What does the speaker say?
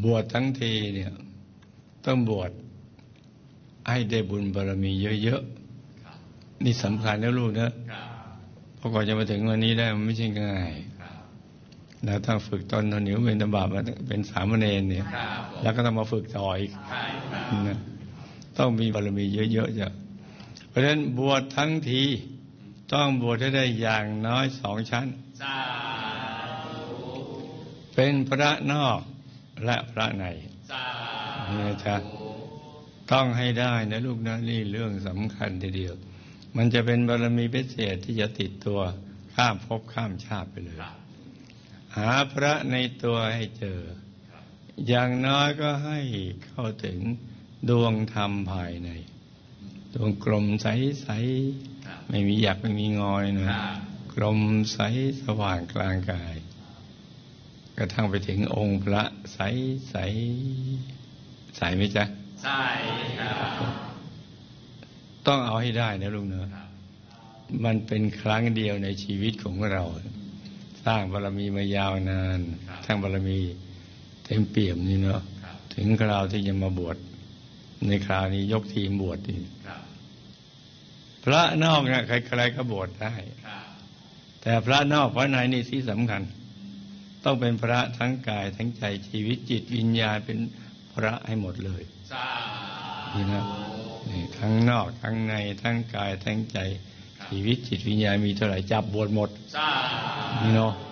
บวชทั้งทีเนี่ยต้องบวชให้ได้บุญบารมีเยอะๆนี่สำคัญนะลูกนะเพราะก่อนจะมาถึงวันนี้ได้มันไม่ใช่ง่ายเราต้องฝึกตนเหนียวเป็นตบะมาเป็นสามเณรเนี่ยแล้วก็ต้องมาฝึกต่ออีกนะต้องมีบารมีเยอะๆจ้ะเพราะฉะนั้นบวชทั้งทีต้องบวชให้ได้อย่างน้อย2 ชั้นเป็นพระนอกและพระในนี่นะจ๊ะต้องให้ได้นะลูกนะนี่เรื่องสำคัญทีเดียวมันจะเป็นบารมีพิเศษที่จะติดตัวข้ามภพข้ามชาติไปเลยหาพระในตัวให้เจออย่างน้อยก็ให้เข้าถึงดวงธรรมภายในดวงกลมใสๆไม่มีหยักไม่มีงอยนะกลมใสสว่างกลางกายกระทั่งไปถึงองค์พระใสใสใสไหมจ๊ะใสครับต้องเอาให้ได้นะลุงเนอะมันเป็นครั้งเดียวในชีวิตของเราสร้างบารมีมายาวนานทั้งบารมีเต็มเปี่ยมนี่เนาะถึงคราวที่จะมาบวชในคราวนี้ยกทีมบวชนี่พระนอกเนี่ยใครๆก็บวชได้แต่พระนอกพระในนี่ที่สำคัญต้องเป็นพระทั้งกายทั้งใจชีวิตจิตวิญญาณเป็นพระให้หมดเลยนี่นะนี่ทั้งนอกทั้งในทั้งกายทั้งใจชีวิตจิตวิญญาณมีเท่าไหร่จับบวชหมดนี่เนาะ